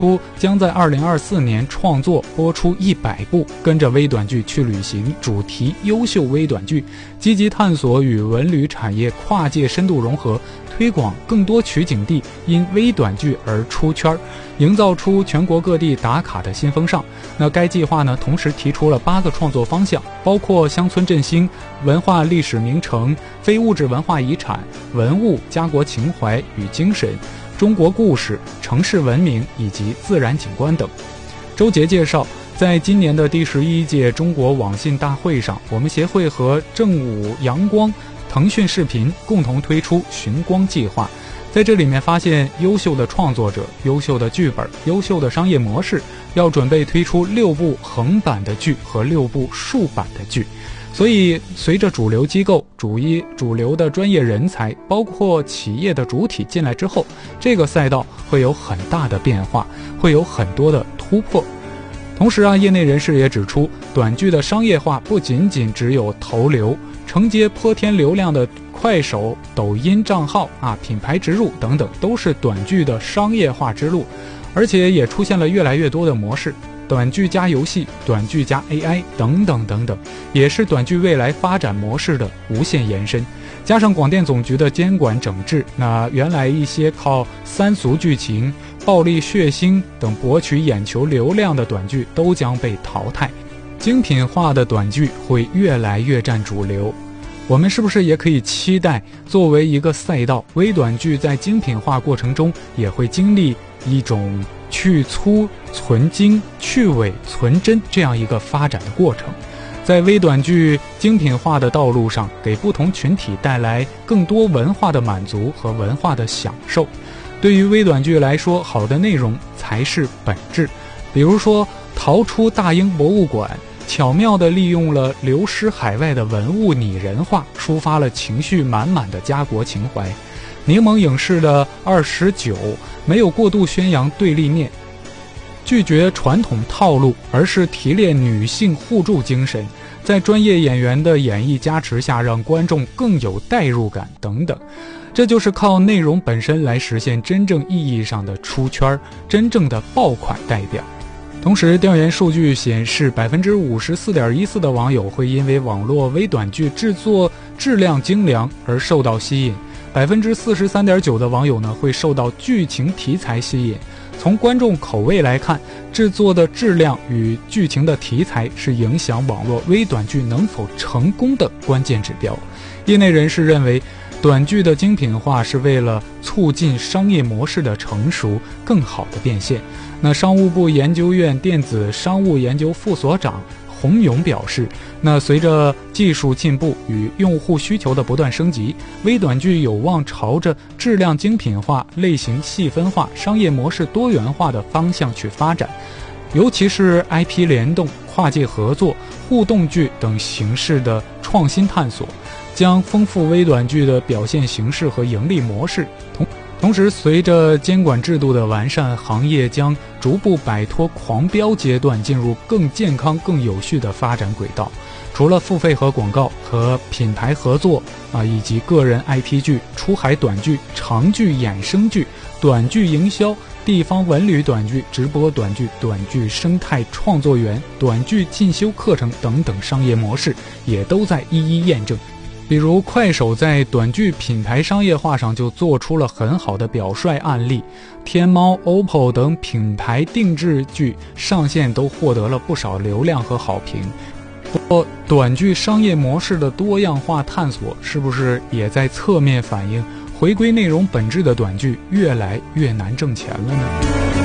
将在2024年创作播出100部跟着微短剧去旅行主题优秀微短剧，积极探索与文旅产业跨界深度融合，推广更多取景地因微短剧而出圈，营造出全国各地打卡的新风尚。那该计划呢，同时提出了8个创作方向，包括乡村振兴、文化历史名城、非物质文化遗产、文物、家国情怀与精神、中国故事、城市文明以及自然景观等。周杰介绍，在今年的第11届中国网信大会上，我们协会和正午阳光、腾讯视频共同推出寻光计划，在这里面发现优秀的创作者、优秀的剧本、优秀的商业模式，要准备推出6部横版的剧和6部竖版的剧。所以随着主流机构、主流的专业人才，包括企业的主体进来之后，这个赛道会有很大的变化，会有很多的突破。同时业内人士也指出，短剧的商业化不仅仅只有投流，承接泼天流量的快手、抖音账号品牌植入等等，都是短剧的商业化之路，而且也出现了越来越多的模式。短剧加游戏、短剧加 AI 等等等等，也是短剧未来发展模式的无限延伸。加上广电总局的监管整治，那原来一些靠三俗剧情、暴力血腥等博取眼球流量的短剧都将被淘汰，精品化的短剧会越来越占主流。我们是不是也可以期待，作为一个赛道，微短剧在精品化过程中也会经历一种去粗存精、去伪存真这样一个发展的过程，在微短剧精品化的道路上，给不同群体带来更多文化的满足和文化的享受。对于微短剧来说，好的内容才是本质。比如说，逃出大英博物馆，巧妙地利用了流失海外的文物拟人化，抒发了情绪满满的家国情怀。柠檬影视的29没有过度宣扬对立面，拒绝传统套路，而是提炼女性互助精神，在专业演员的演绎加持下，让观众更有代入感等等。这就是靠内容本身来实现真正意义上的出圈，真正的爆款代表。同时，调研数据显示 54.14% 的网友会因为网络微短剧制作质量精良而受到吸引， 43.9% 的网友呢会受到剧情题材吸引。从观众口味来看，制作的质量与剧情的题材是影响网络微短剧能否成功的关键指标。业内人士认为，短剧的精品化是为了促进商业模式的成熟，更好的变现。那商务部研究院电子商务研究副所长洪勇表示，那随着技术进步与用户需求的不断升级，微短剧有望朝着质量精品化、类型细分化、商业模式多元化的方向去发展。尤其是 IP 联动、跨界合作、互动剧等形式的创新探索，将丰富微短剧的表现形式和盈利模式。同时，随着监管制度的完善，行业将逐步摆脱狂飙阶段，进入更健康、更有序的发展轨道。除了付费和广告和品牌合作以及个人 IP 剧、出海短剧、长剧衍生剧、短剧营销、地方文旅短剧、直播短剧、短剧生态创作园、短剧进修课程等等商业模式，也都在一一验证。比如快手在短剧品牌商业化上就做出了很好的表率案例，天猫、OPPO 等品牌定制剧上线都获得了不少流量和好评。不过，短剧商业模式的多样化探索，是不是也在侧面反映回归内容本质的短剧越来越难挣钱了呢？